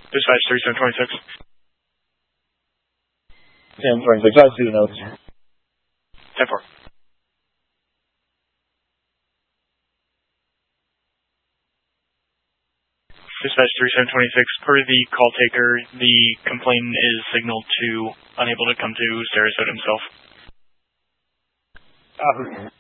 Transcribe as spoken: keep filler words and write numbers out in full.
Dispatch thirty-seven twenty-six. ten twenty-six, I see the notes. ten four. Dispatch thirty-seven twenty-six, per the call taker, the complainant is signaled to unable to come to Sarasota himself. Uh,